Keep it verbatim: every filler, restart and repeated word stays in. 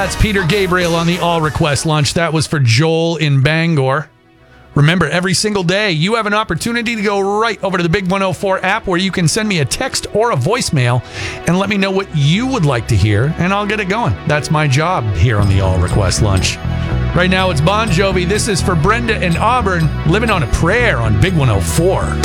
That's Peter Gabriel on the All Request Lunch. That was for Joel in Bangor. Remember, every single day, you have an opportunity to go right over to the Big one oh four app where you can send me a text or a voicemail and let me know what you would like to hear, and I'll get it going. That's my job here on the All Request Lunch. Right now, it's Bon Jovi. This is for Brenda and Auburn, living on a prayer on Big one oh four.